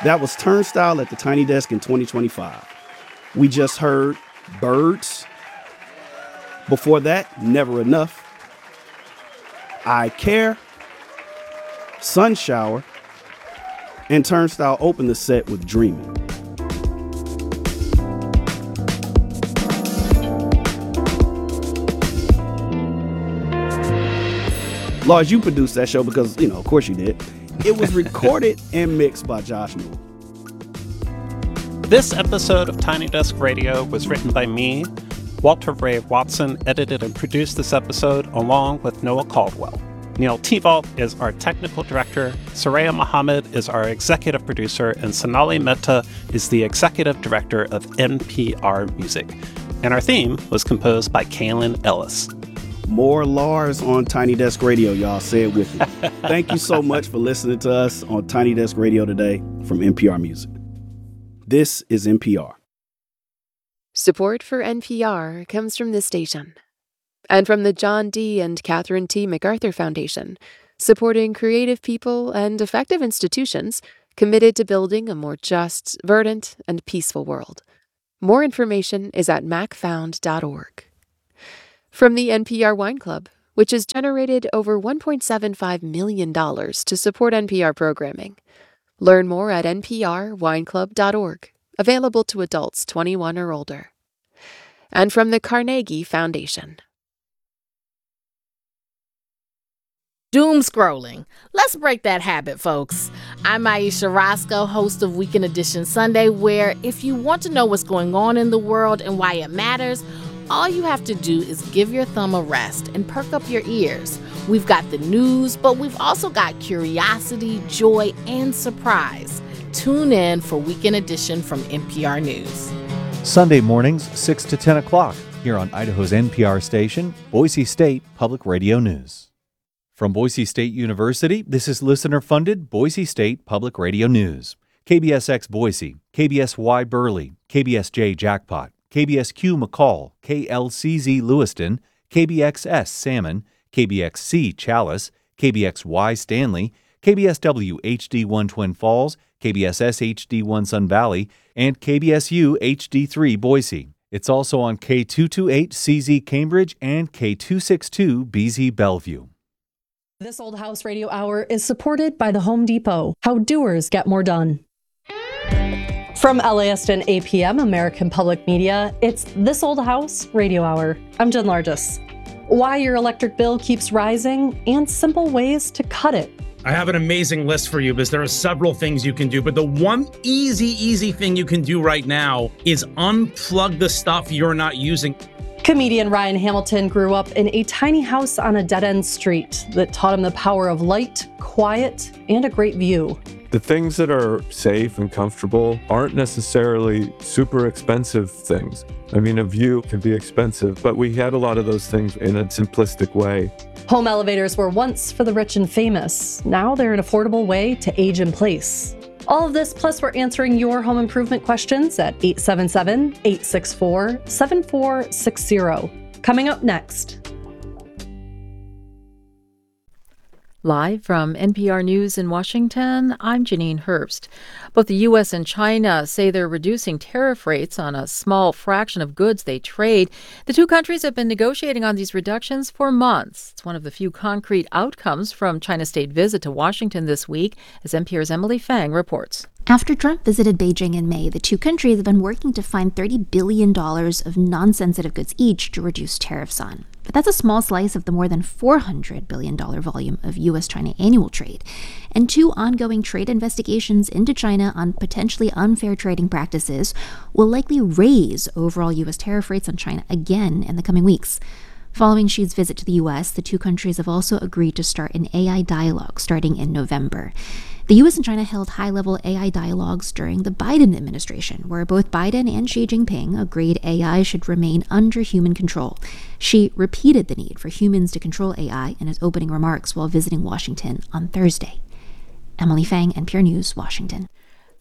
That was Turnstile at the Tiny Desk in 2025. We just heard Birds. Before that, Never Enough. I Care. Sun Shower. And Turnstile opened the set with Dreaming. Lars, you produced that show because, of course you did. It was recorded and mixed by Josh Newell. This episode of Tiny Desk Radio was written by me. Walter Ray Watson edited and produced this episode along with Noah Caldwell. Neil Tevault is our technical director, Soraya Mohammed is our executive producer, and Sonali Mehta is the executive director of NPR Music. And our theme was composed by Kaylin Ellis. More Lars on Tiny Desk Radio, y'all. Say it with me. Thank you so much for listening to us on Tiny Desk Radio today from NPR Music. This is NPR. Support for NPR comes from this station and from the John D. and Catherine T. MacArthur Foundation, supporting creative people and effective institutions committed to building a more just, verdant, and peaceful world. More information is at macfound.org. From the NPR Wine Club, which has generated over $1.75 million to support NPR programming. Learn more at nprwineclub.org, available to adults 21 or older. And from the Carnegie Foundation. Doom scrolling. Let's break that habit, folks. I'm Aisha Roscoe, host of Weekend Edition Sunday, where if you want to know what's going on in the world and why it matters, all you have to do is give your thumb a rest and perk up your ears. We've got the news, but we've also got curiosity, joy, and surprise. Tune in for Weekend Edition from NPR News. Sunday mornings, 6 to 10 o'clock, here on Idaho's NPR station, Boise State Public Radio News. From Boise State University, this is listener-funded Boise State Public Radio News. KBSX Boise, KBSY Burley, KBSJ Jackpot, KBSQ McCall, KLCZ Lewiston, KBXS Salmon, KBXC Chalice, KBXY Stanley, KBSW HD1 Twin Falls, KBSS HD1 Sun Valley, and KBSU HD3 Boise. It's also on K228CZ Cambridge and K262 BZ Bellevue. This Old House Radio Hour is supported by the Home Depot. How doers get more done. From LAist and APM, American Public Media, it's This Old House Radio Hour. I'm Jen Largis. Why your electric bill keeps rising and simple ways to cut it. I have an amazing list for you because there are several things you can do, but the one easy thing you can do right now is unplug the stuff you're not using. Comedian Ryan Hamilton grew up in a tiny house on a dead-end street that taught him the power of light, quiet, and a great view. The things that are safe and comfortable aren't necessarily super expensive things. I mean, a view can be expensive, but we had a lot of those things in a simplistic way. Home elevators were once for the rich and famous. Now they're an affordable way to age in place. All of this, plus we're answering your home improvement questions at 877-864-7460. Coming up next. Live from NPR News in Washington, I'm Janine Herbst. Both the U.S. and China say they're reducing tariff rates on a small fraction of goods they trade. The two countries have been negotiating on these reductions for months. It's one of the few concrete outcomes from China's state visit to Washington this week, as NPR's Emily Fang reports. After Trump visited Beijing in May, the two countries have been working to find $30 billion of non-sensitive goods each to reduce tariffs on. But that's a small slice of the more than $400 billion volume of U.S.-China annual trade. And two ongoing trade investigations into China on potentially unfair trading practices will likely raise overall U.S. tariff rates on China again in the coming weeks. Following Xi's visit to the U.S., the two countries have also agreed to start an AI dialogue starting in November. The U.S. and China held high-level AI dialogues during the Biden administration, where both Biden and Xi Jinping agreed AI should remain under human control. Xi repeated the need for humans to control AI in his opening remarks while visiting Washington on Thursday. Emily Fang, NPR News, Washington.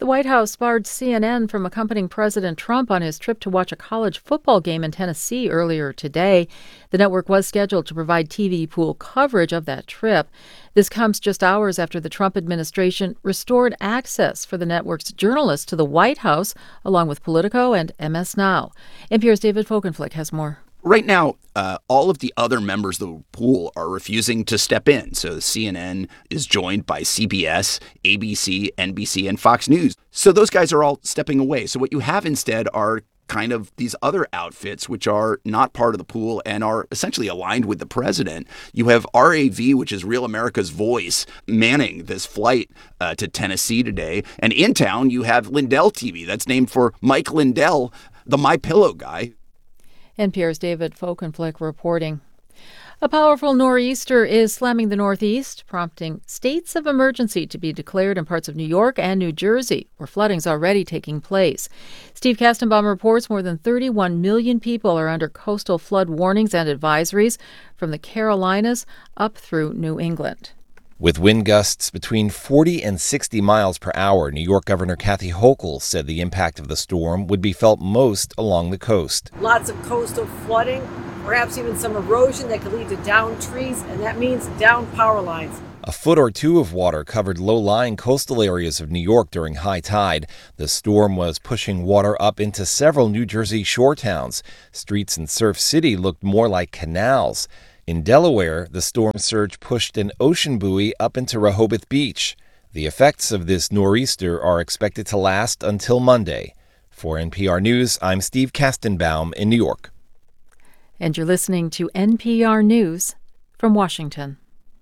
The White House barred CNN from accompanying President Trump on his trip to watch a college football game in Tennessee earlier today. The network was scheduled to provide TV pool coverage of that trip. This comes just hours after the Trump administration restored access for the network's journalists to the White House, along with Politico and MS Now. NPR's David Folkenflik has more. Right now, all of the other members of the pool are refusing to step in. So CNN is joined by CBS, ABC, NBC, and Fox News. So those guys are all stepping away. So what you have instead are kind of these other outfits, which are not part of the pool and are essentially aligned with the president. You have RAV, which is Real America's Voice, manning this flight to Tennessee today. And in town, you have Lindell TV. That's named for Mike Lindell, the MyPillow guy. NPR's David Folkenflik reporting. A powerful nor'easter is slamming the Northeast, prompting states of emergency to be declared in parts of New York and New Jersey, where flooding's already taking place. Steve Kastenbaum reports more than 31 million people are under coastal flood warnings and advisories from the Carolinas up through New England. With wind gusts between 40 and 60 miles per hour, New York Governor Kathy Hochul said the impact of the storm would be felt most along the coast. Lots of coastal flooding, perhaps even some erosion that could lead to downed trees, and that means down power lines. A foot or two of water covered low-lying coastal areas of New York during high tide. The storm was pushing water up into several New Jersey shore towns. Streets in Surf City looked more like canals. In Delaware, the storm surge pushed an ocean buoy up into Rehoboth Beach. The effects of this nor'easter are expected to last until Monday. For NPR News, I'm Steve Kastenbaum in New York. And you're listening to NPR News from Washington.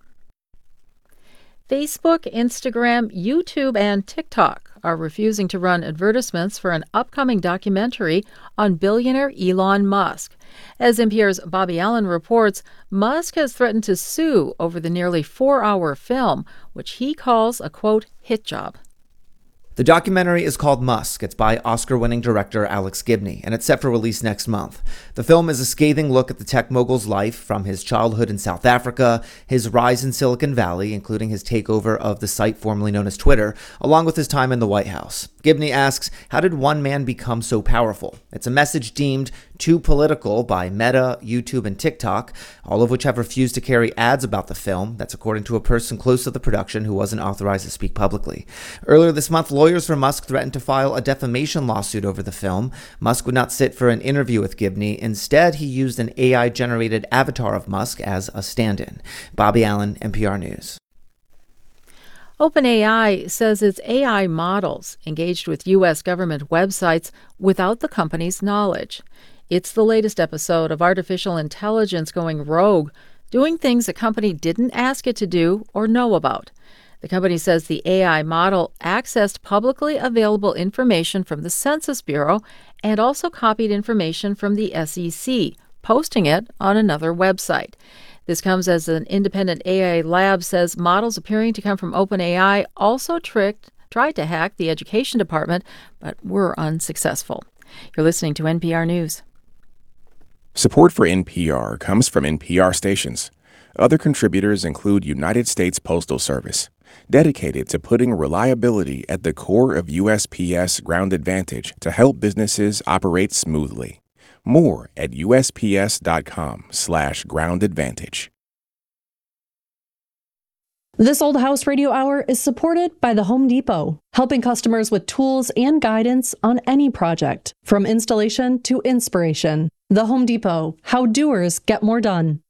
Facebook, Instagram, YouTube, and TikTok are refusing to run advertisements for an upcoming documentary on billionaire Elon Musk. As NPR's Bobby Allen reports, Musk has threatened to sue over the nearly 4-hour film, which he calls a, quote, hit job. The documentary is called Musk. It's by Oscar-winning director Alex Gibney, and it's set for release next month. The film is a scathing look at the tech mogul's life, from his childhood in South Africa, his rise in Silicon Valley, including his takeover of the site formerly known as Twitter, along with his time in the White House. Gibney asks, how did one man become so powerful? It's a message deemed too political by Meta, YouTube, and TikTok, all of which have refused to carry ads about the film. That's according to a person close to the production who wasn't authorized to speak publicly. Earlier this month, lawyers for Musk threatened to file a defamation lawsuit over the film. Musk would not sit for an interview with Gibney. Instead, he used an AI-generated avatar of Musk as a stand-in. Bobby Allen, NPR News. OpenAI says its AI models engaged with U.S. government websites without the company's knowledge. It's the latest episode of artificial intelligence going rogue, doing things a company didn't ask it to do or know about. The company says the AI model accessed publicly available information from the Census Bureau and also copied information from the SEC, posting it on another website. This comes as an independent AI lab says models appearing to come from OpenAI also tried to hack the education department, but were unsuccessful. You're listening to NPR News. Support for NPR comes from NPR stations. Other contributors include United States Postal Service, dedicated to putting reliability at the core of USPS Ground Advantage to help businesses operate smoothly. More at usps.com/groundadvantage. This Old House Radio Hour is supported by the Home Depot, helping customers with tools and guidance on any project, from installation to inspiration. The Home Depot, how doers get more done.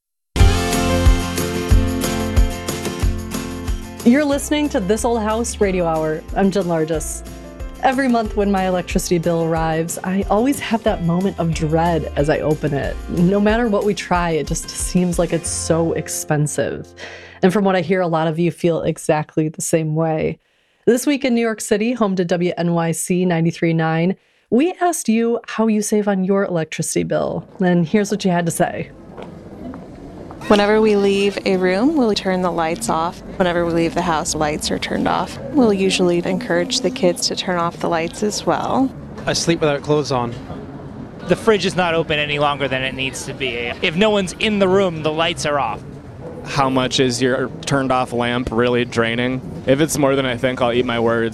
You're listening to This Old House Radio Hour. I'm Jen Largis. Every month when my electricity bill arrives, I always have that moment of dread as I open it. No matter what we try, it just seems like it's so expensive. And from what I hear, a lot of you feel exactly the same way. This week in New York City, home to WNYC 93.9, we asked you how you save on your electricity bill. And here's what you had to say. Whenever we leave a room, we'll turn the lights off. Whenever we leave the house, lights are turned off. We'll usually encourage the kids to turn off the lights as well. I sleep without clothes on. The fridge is not open any longer than it needs to be. If no one's in the room, the lights are off. How much is your turned off lamp really draining? If it's more than I think, I'll eat my words.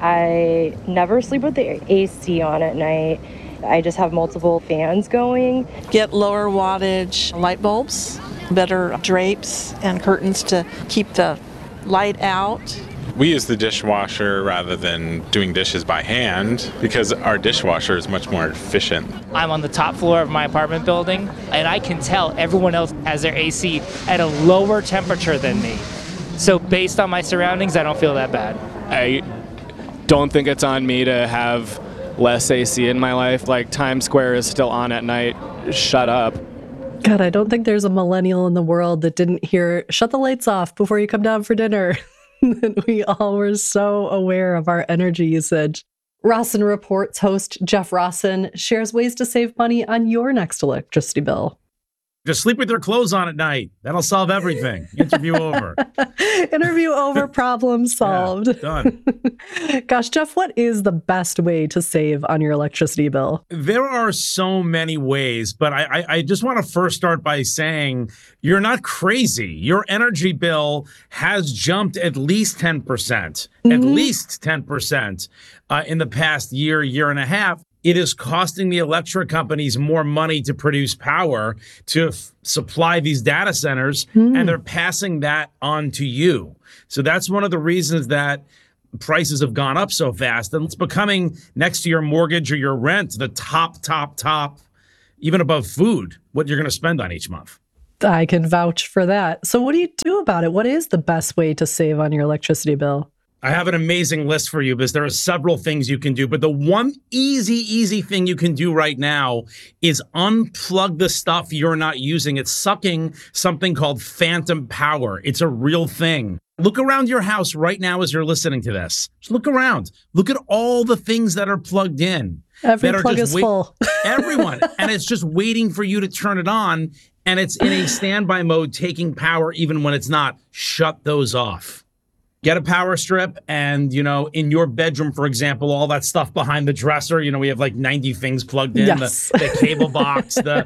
I never sleep with the AC on at night. I just have multiple fans going. Get lower wattage light bulbs, better drapes and curtains to keep the light out. We use the dishwasher rather than doing dishes by hand because our dishwasher is much more efficient. I'm on the top floor of my apartment building, and I can tell everyone else has their AC at a lower temperature than me. So based on my surroundings, I don't feel that bad. I don't think it's on me to have less AC in my life. Like, Times Square is still on at night. Shut up. God, I don't think there's a millennial in the world that didn't hear, shut the lights off before you come down for dinner. We all were so aware of our energy usage. Rossen Reports host Jeff Rossen shares ways to save money on your next electricity bill. Just sleep with your clothes on at night. That'll solve everything. Interview over. Interview over, problem solved. Yeah, done. Gosh, Jeff, what is the best way to save on your electricity bill? There are so many ways, but I just want to first start by saying you're not crazy. Your energy bill has jumped at least 10%, at least 10% in the past year and a half. It is costing the electric companies more money to produce power to supply these data centers, and they're passing that on to you. So that's one of the reasons that prices have gone up so fast. And it's becoming, next to your mortgage or your rent, the top, even above food, what you're going to spend on each month. I can vouch for that. So what do you do about it? What is the best way to save on your electricity bill? I have an amazing list for you because there are several things you can do. But the one easy thing you can do right now is unplug the stuff you're not using. It's sucking something called phantom power. It's a real thing. Look around your house right now as you're listening to this. Just look around. Look at all the things that are plugged in. Every plug is full. Everyone. And it's just waiting for you to turn it on. And it's in a standby mode, taking power even when it's not. Shut those off. Get a power strip and, in your bedroom, for example, all that stuff behind the dresser, we have like 90 things plugged in, yes. the cable box, the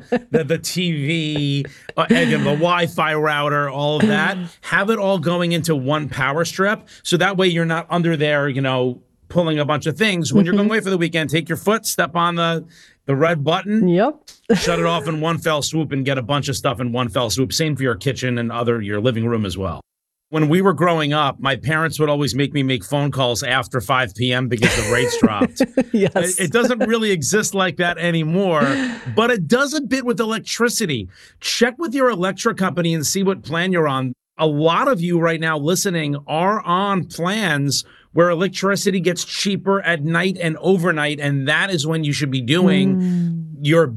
TV, the Wi-Fi router, all of that. Have it all going into one power strip. So that way you're not under there, pulling a bunch of things. When you're going away for the weekend, take your foot, step on the red button. Yep. Shut it off in one fell swoop and get a bunch of stuff in one fell swoop. Same for your kitchen and your living room as well. When we were growing up, my parents would always make me make phone calls after 5 p.m. because the rates dropped. Yes. It doesn't really exist like that anymore, but it does a bit with electricity. Check with your electric company and see what plan you're on. A lot of you right now listening are on plans where electricity gets cheaper at night and overnight, and that is when you should be doing your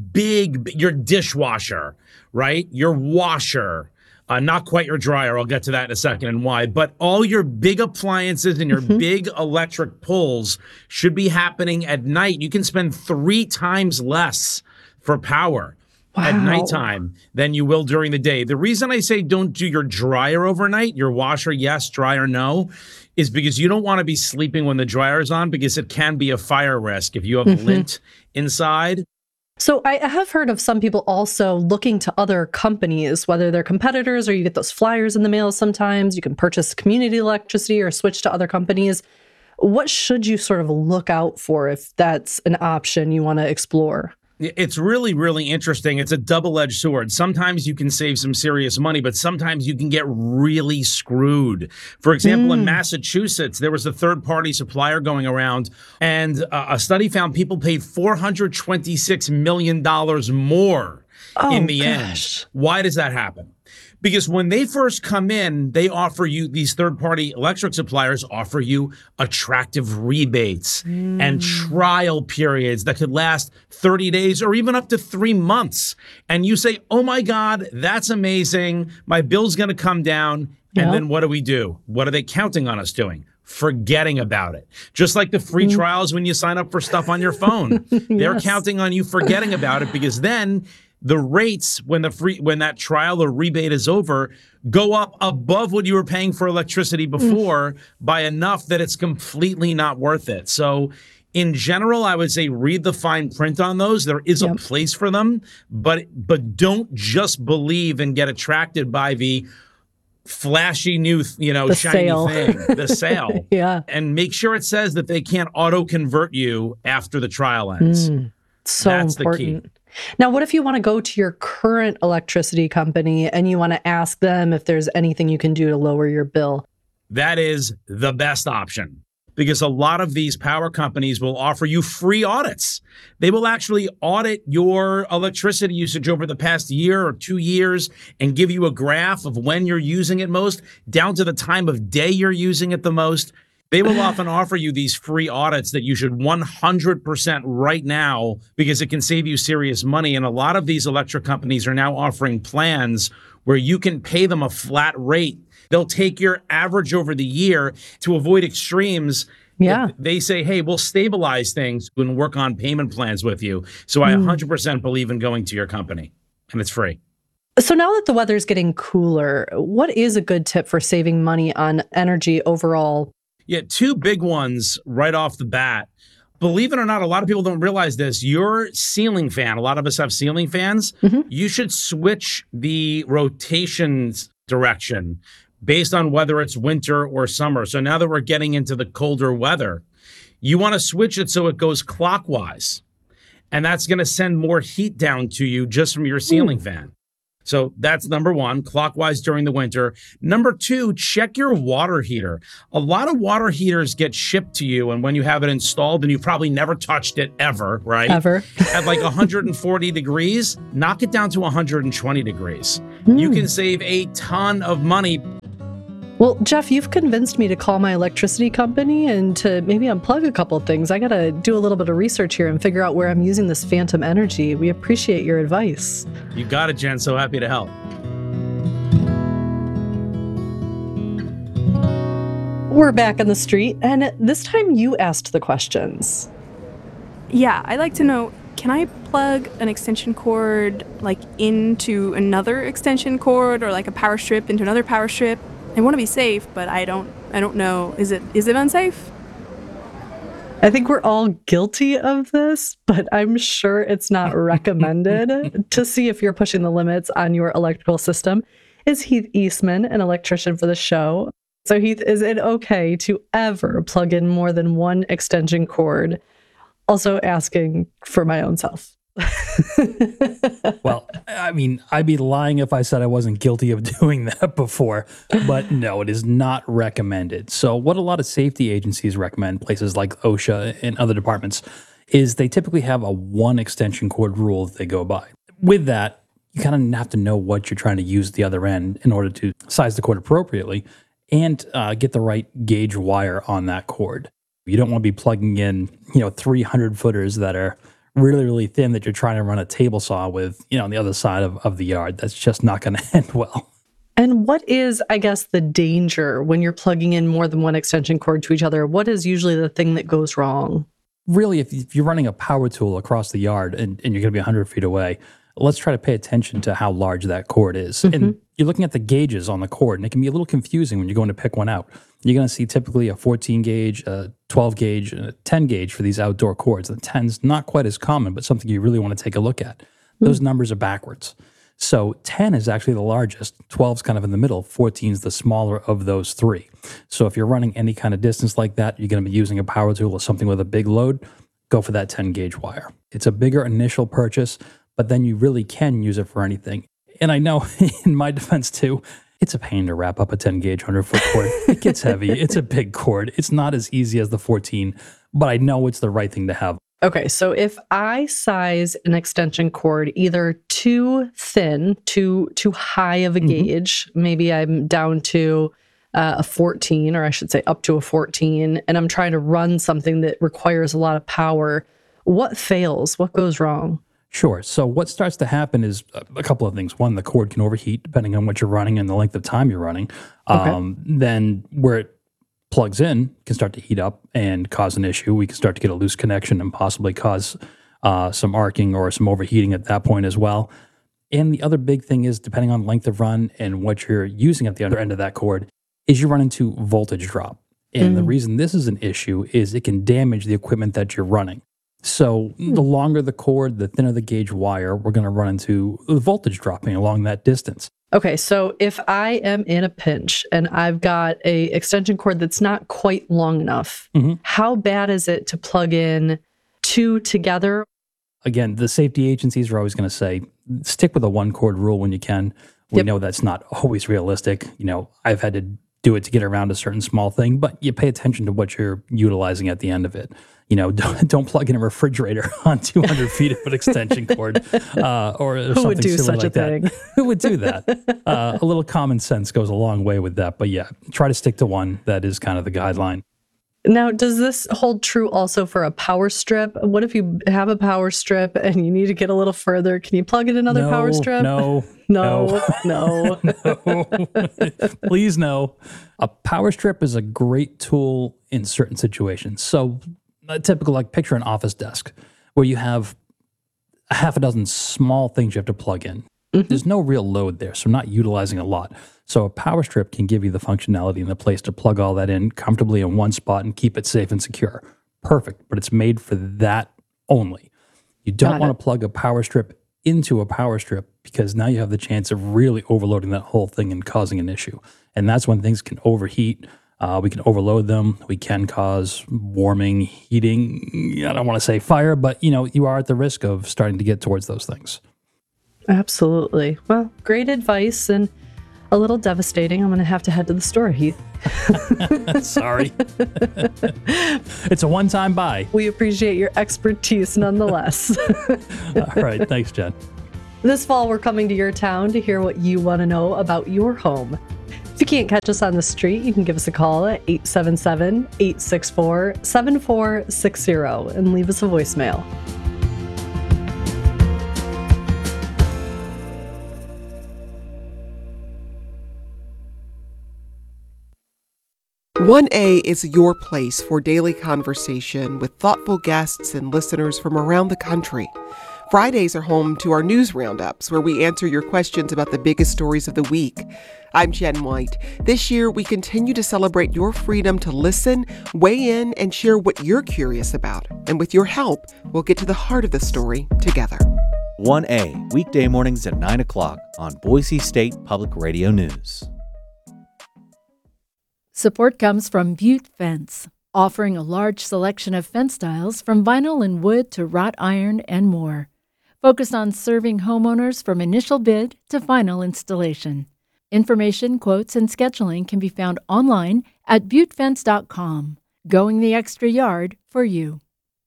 dishwasher, right? Your washer. Not quite your dryer. I'll get to that in a second and why. But all your big appliances and your big electric pulls should be happening at night. You can spend 3 times less for power at nighttime than you will during the day. The reason I say don't do your dryer overnight, your washer, yes, dryer, no, is because you don't want to be sleeping when the dryer is on because it can be a fire risk if you have lint inside. So I have heard of some people also looking to other companies, whether they're competitors or you get those flyers in the mail sometimes. You can purchase community electricity or switch to other companies. What should you sort of look out for if that's an option you want to explore? It's really interesting. It's a double-edged sword. Sometimes you can save some serious money, but sometimes you can get really screwed. For example, in Massachusetts, there was a third-party supplier going around, and a study found people paid $426 million more in the end. Why does that happen? Because when they first come in, they offer you, these third-party electric suppliers offer you attractive rebates and trial periods that could last 30 days or even up to 3 months. And you say, oh my God, that's amazing. My bill's going to come down. And then what do? What are they counting on us doing? Forgetting about it. Just like the free trials when you sign up for stuff on your phone. They're counting on you forgetting about it because then the rates when that trial or rebate is over go up above what you were paying for electricity before by enough that it's completely not worth it. So in general, I would say read the fine print on those. There is a place for them, but don't just believe and get attracted by the flashy new, The shiny sale. thing, the sale. Yeah. And make sure it says that they can't auto convert you after the trial ends. So That's important. the key. Now, what if you want to go to your current electricity company and you want to ask them if there's anything you can do to lower your bill? That is the best option, because a lot of these power companies will offer you free audits. They will actually audit your electricity usage over the past year or 2 years and give you a graph of when you're using it most, down to the time of day you're using it the most. They will often offer you these free audits that you should 100% right now, because it can save you serious money. And a lot of these electric companies are now offering plans where you can pay them a flat rate. They'll take your average over the year to avoid extremes. Yeah. They say, hey, we'll stabilize things and work on payment plans with you. So I 100% believe in going to your company, and it's free. So now that the weather's getting cooler, what is a good tip for saving money on energy overall? Yeah, 2 big ones right off the bat. Believe it or not, a lot of people don't realize this. Your ceiling fan, a lot of us have ceiling fans. You should switch the rotation direction based on whether it's winter or summer. So now that we're getting into the colder weather, you want to switch it so it goes clockwise. And that's going to send more heat down to you just from your ceiling fan. So that's number 1, clockwise during the winter. Number 2, check your water heater. A lot of water heaters get shipped to you, and when you have it installed, and you've probably never touched it ever, right? Ever. At like 140 degrees, knock it down to 120 degrees. You can save a ton of money. Well, Jeff, you've convinced me to call my electricity company and to maybe unplug a couple of things. I got to do a little bit of research here and figure out where I'm using this phantom energy. We appreciate your advice. You got it, Jen. So happy to help. We're back on the street, and this time you asked the questions. Yeah, I'd like to know, can I plug an extension cord like into another extension cord, or like a power strip into another power strip? I want to be safe, but I don't know. Is it unsafe? I think we're all guilty of this, but I'm sure it's not recommended. To see if you're pushing the limits on your electrical system is Heath Eastman, an electrician for the show. So Heath, is it okay to ever plug in more than one extension cord? Also asking for my own self. Well, I mean, I'd be lying if I said I wasn't guilty of doing that before, but no, it is not recommended. So what a lot of safety agencies recommend, places like OSHA and other departments, is they typically have a 1 extension cord rule that they go by. With that, you kind of have to know what you're trying to use at the other end in order to size the cord appropriately and get the right gauge wire on that cord. You don't want to be plugging in, 300 footers that are really, really thin that you're trying to run a table saw with, on the other side of the yard. That's just not going to end well. And what is, I guess, the danger when you're plugging in more than one extension cord to each other? What is usually the thing that goes wrong? Really, if you're running a power tool across the yard and you're going to be 100 feet away, let's try to pay attention to how large that cord is. And you're looking at the gauges on the cord, and it can be a little confusing when you're going to pick one out. You're going to see typically a 14 gauge, a 12 gauge, and a 10 gauge for these outdoor cords. The 10's not quite as common, but something you really want to take a look at. Those numbers are backwards. So 10 is actually the largest, 12's kind of in the middle, 14's the smaller of those 3. So if you're running any kind of distance like that, you're going to be using a power tool or something with a big load, go for that 10 gauge wire. It's a bigger initial purchase, but then you really can use it for anything. And I know, in my defense too, it's a pain to wrap up a 10 gauge 100-foot cord. It gets heavy. It's a big cord. It's not as easy as the 14, but I know it's the right thing to have. Okay, so if I size an extension cord either too thin, too high of a gauge, maybe I'm down to a 14, or I should say up to a 14, and I'm trying to run something that requires a lot of power, what fails? What goes wrong? Sure. So what starts to happen is a couple of things. One, the cord can overheat depending on what you're running and the length of time you're running. Then where it plugs in can start to heat up and cause an issue. We can start to get a loose connection and possibly cause some arcing or some overheating at that point as well. And the other big thing is, depending on length of run and what you're using at the other end of that cord, is you run into voltage drop. And the reason this is an issue is it can damage the equipment that you're running. So the longer the cord, the thinner the gauge wire, we're going to run into the voltage dropping along that distance. Okay, so if I am in a pinch and I've got a extension cord that's not quite long enough, how bad is it to plug in two together? Again, the safety agencies are always going to say, stick with a one cord rule when you can. We know that's not always realistic. You know, I've had to do it to get around a certain small thing, but you pay attention to what you're utilizing at the end of it. You know, don't plug in a refrigerator on 200 feet of an extension cord or Who something would do silly such like a thing? that. Who would do that? A little common sense goes a long way with that. But yeah, try to stick to one. That is kind of the guideline. Now, does this hold true also for a power strip? What if you have a power strip and you need to get a little further? Can you plug in another power strip? No. Please no. A power strip is a great tool in certain situations. So a typical, like picture an office desk where you have a half a dozen small things you have to plug in. There's no real load there, so I'm not utilizing a lot. So a power strip can give you the functionality and the place to plug all that in comfortably in one spot and keep it safe and secure. Perfect, but it's made for that only. You don't want to plug a power strip into a power strip because now you have the chance of really overloading that whole thing and causing an issue. And that's when things can overheat. We can overload them. We can cause warming, heating. I don't want to say fire, but you are at the risk of starting to get towards those things. Absolutely. Well, great advice and a little devastating. I'm going to have to head to the store, Heath. Sorry. It's a one-time buy. We appreciate your expertise nonetheless. All right. Thanks, Jen. This fall, we're coming to your town to hear what you want to know about your home. If you can't catch us on the street, you can give us a call at 877-864-7460 and leave us a voicemail. One A is your place for daily conversation with thoughtful guests and listeners from around the country. Fridays are home to our news roundups, where we answer your questions about the biggest stories of the week. I'm Jen White. This year, we continue to celebrate your freedom to listen, weigh in, and share what you're curious about. And with your help, we'll get to the heart of the story together. 1A, weekday mornings at 9 o'clock on Boise State Public Radio News. Support comes from Butte Fence, offering a large selection of fence styles from vinyl and wood to wrought iron and more. Focused on serving homeowners from initial bid to final installation. Information, quotes, and scheduling can be found online at buttefence.com. Going the extra yard for you.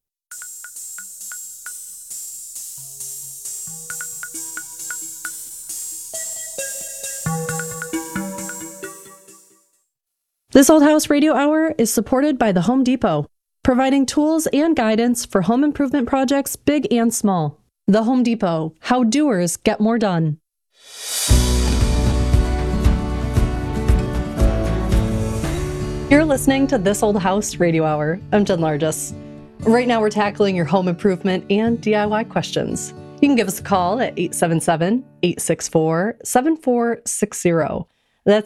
This Old House Radio Hour is supported by the Home Depot, providing tools and guidance for home improvement projects big and small. The Home Depot, how doers get more done. You're listening to This Old House Radio Hour. I'm Jen Largess. Right now we're tackling your home improvement and DIY questions. You can give us a call at 877-864-7460. That's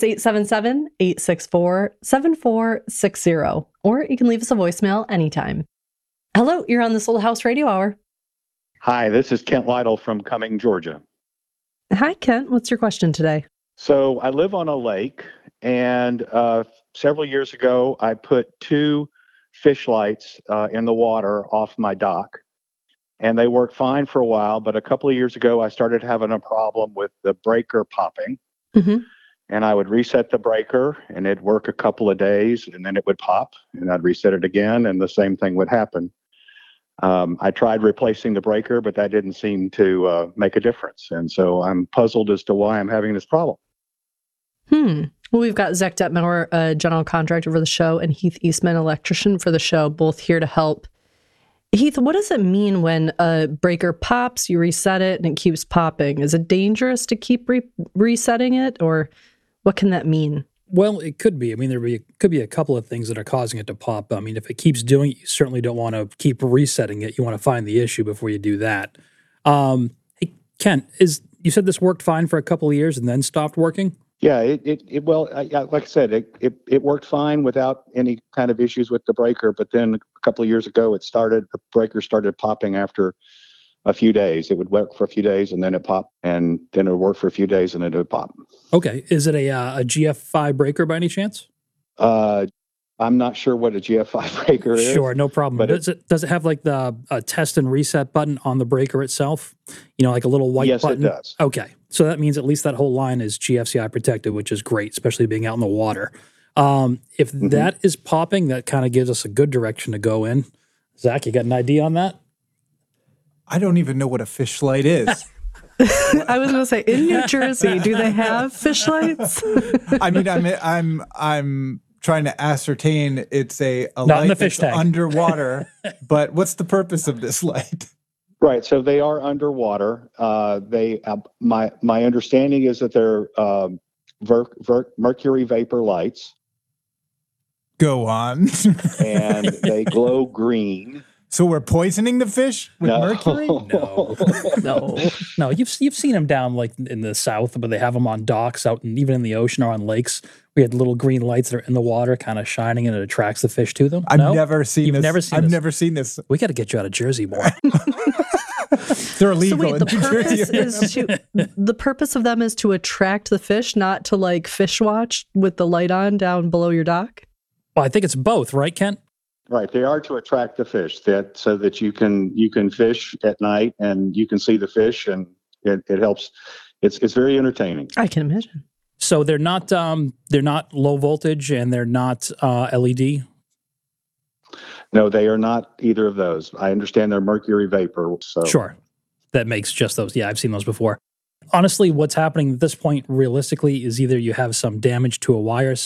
877-864-7460. Or you can leave us a voicemail anytime. Hello, you're on This Old House Radio Hour. Hi, this is Kent Lytle from Cumming, Georgia. Hi, Kent. What's your question today? So I live on a lake, and several years ago, I put 2 fish lights in the water off my dock, and they worked fine for a while. But a couple of years ago, I started having a problem with the breaker popping. Mm-hmm. And I would reset the breaker, and it'd work a couple of days, and then it would pop, and I'd reset it again, and the same thing would happen. I tried replacing the breaker, but that didn't seem to make a difference. And so I'm puzzled as to why I'm having this problem. Well, we've got Zach Detmauer, a general contractor for the show, and Heath Eastman, electrician for the show, both here to help. Heath, what does it mean when a breaker pops, you reset it, and it keeps popping? Is it dangerous to keep resetting it, or what can that mean? Well, it could be. I mean, could be a couple of things that are causing it to pop. I mean, if it keeps doing it, you certainly don't want to keep resetting it. You want to find the issue before you do that. Hey, Ken, you said this worked fine for a couple of years and then stopped working? Yeah, like I said, it worked fine without any kind of issues with the breaker. But then a couple of years ago, the breaker started popping after a few days. It would work for a few days and then it popped, and then it would work for a few days and then it would pop. Okay. Is it a GF5 breaker by any chance? I'm not sure what a GF5 breaker is. Sure, no problem. But Does it have like the test and reset button on the breaker itself? You know, like a little white button? Yes, it does. Okay. So that means at least that whole line is GFCI protected, which is great, especially being out in the water. If that is popping, that kind of gives us a good direction to go in. Zach, you got an idea on that? I don't even know what a fish light is. I was going to say, in New Jersey, do they have fish lights? I mean, I'm trying to ascertain it's a Not light in the fish that's tank. underwater, but what's the purpose of this light? Right. So they are underwater. My understanding is that they're mercury vapor lights. Go on. And they glow green. So we're poisoning the fish with mercury? No. You've seen them down like in the south, but they have them on docks out and even in the ocean or on lakes. We had little green lights that are in the water, kind of shining, and it attracts the fish to them. I've never seen this. I've never seen this. We got to get you out of Jersey more. They're illegal. So wait, in New Jersey. the purpose of them is to attract the fish, not to like fish watch with the light on down below your dock? Well, I think it's both, right, Kent? Right. They are to attract the fish so that you can fish at night and you can see the fish, and it helps. It's very entertaining. I can imagine. So they're not low voltage and they're not LED. No, they are not either of those. I understand they're mercury vapor. So Sure. That makes just those. Yeah, I've seen those before. Honestly, what's happening at this point, realistically, is either you have some damage to a wire